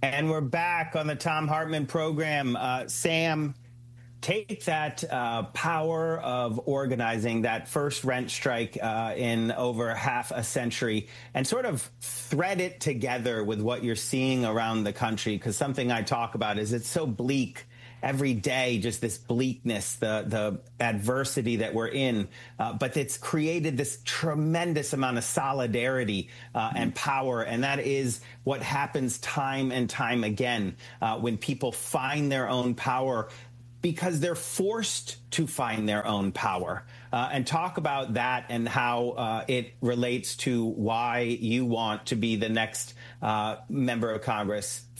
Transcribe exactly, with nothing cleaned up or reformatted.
And we're back on the Thom Hartmann program. Uh, Sam, take that uh, power of organizing, that first rent strike uh, in over half a century, and sort of thread it together with what you're seeing around the country. Because something I talk about is it's so bleak every day, just this bleakness, the the adversity that we're in. Uh, but it's created this tremendous amount of solidarity uh, and power. And that is what happens time and time again uh, when people find their own power, because they're forced to find their own power. Uh, and talk about that and how uh, it relates to why you want to be the next uh, member of Congress